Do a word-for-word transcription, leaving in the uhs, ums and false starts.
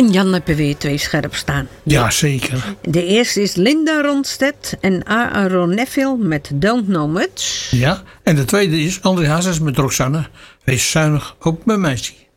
En Jan hebben weer twee scherp staan. Ja, zeker. De eerste is Linda Ronstedt en Aaron Neville met Don't Know Much. Ja, en de tweede is André Hazes met Roxanne. Wees zuinig op mijn meisje.